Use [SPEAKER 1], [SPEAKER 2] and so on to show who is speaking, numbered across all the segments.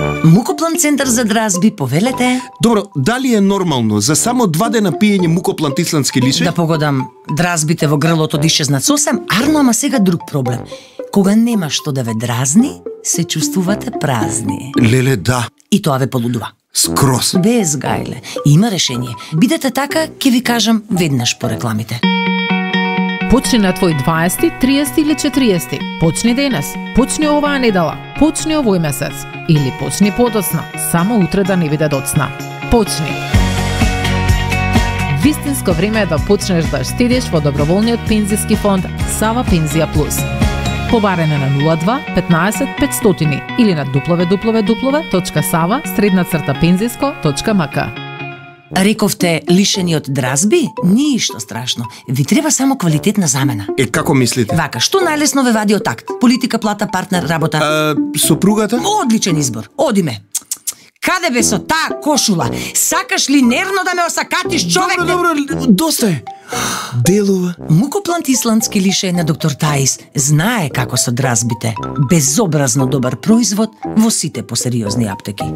[SPEAKER 1] Мукоплан центар за дразби, повелете.
[SPEAKER 2] Добро, дали е нормално за само 2 дена пиење мукоплант исландски лишај?
[SPEAKER 1] Да погодам, дразбите во грлото да исчезнат сосем, арно, ама сега друг проблем. Кога нема што да ве дразни, се чувствувате празни.
[SPEAKER 2] Леле, да.
[SPEAKER 1] И тоа ве полудува.
[SPEAKER 2] Скрос.
[SPEAKER 1] Без гајле. Има решение. Бидете така, ќе ви кажам веднаш по рекламите.
[SPEAKER 3] Почни на твој 20, 30 или 40. Почни денес. Почни оваа недела. Почни овој месец. Или почни подоцна. Само утре да не биде доцна. Почни. Вистинско време е да почнеш да штедиш во доброволниот пензиски фонд Сава Пензија Плюс. Побарене на 02 15 500 или на www.sava-penzisko.mk.
[SPEAKER 1] Рековте лишени од дразби? Ништо страшно. Ви треба само квалитетна замена.
[SPEAKER 2] Како мислите?
[SPEAKER 1] Вака, што најлесно ве вади од такт? Политика, плата, партнер, работа.
[SPEAKER 2] Сопругата?
[SPEAKER 1] Одличен избор. Одиме. Каде бе со таа кошула? Сакаш ли нервно да ме осакатиш, човек?
[SPEAKER 2] Добро, доста е. Делува.
[SPEAKER 1] Мукоплант исландски лишај на доктор Таис знае како со дразбите. Безобразно добар производ во сите посериозни аптеки.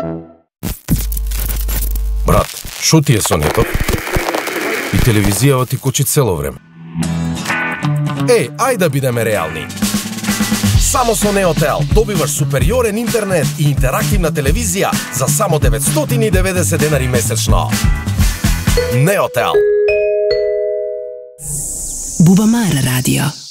[SPEAKER 4] Брат, шо ти е со нетот? И телевизијава ти кочи цело време. Ајде да бидеме реални. Само со Неотел добиваш супериорен интернет и интерактивна телевизија за само 990 денари месечно. Неотел.
[SPEAKER 5] Bubamara Radio.